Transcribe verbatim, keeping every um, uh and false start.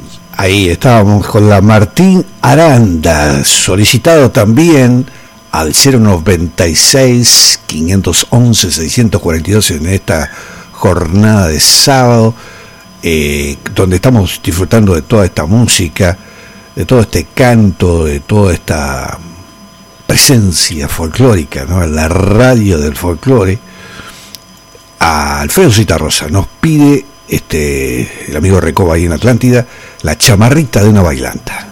Ahí estábamos con la Martín Aranda, solicitado también al cero noventa y seis, quinientos once, seiscientos cuarenta y dos en esta jornada de sábado, eh, donde estamos disfrutando de toda esta música, de todo este canto, de toda esta presencia folclórica, ¿no? La radio del folclore. A Alfredo Citarrosa nos pide este, el amigo Recoba ahí en Atlántida, La chamarrita de una bailanta.